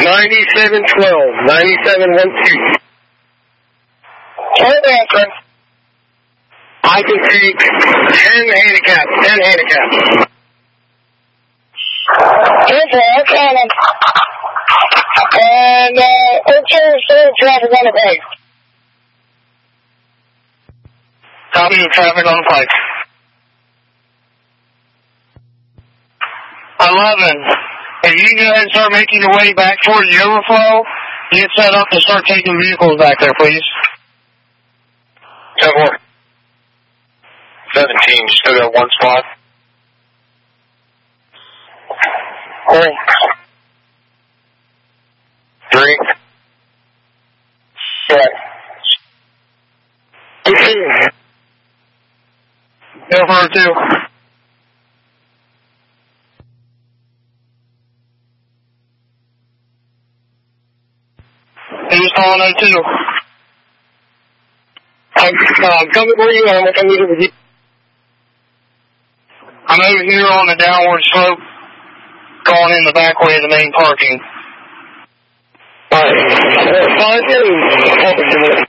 9712, 9712. Hold anchor. I can see 10 handicap. Info, cannon. And, still traffic on the pike. Copy the traffic on the pike. 11. If you can go ahead and start making your way back towards the overflow, get set up to start taking vehicles back there, please. 10-4. 17, still got one spot. Cool. 3. Right. 2. Go for 2. Who's calling 02? I'm coming where you are. I'm coming with you. I'm over here on the downward slope, going in the back way of the main parking. Alright.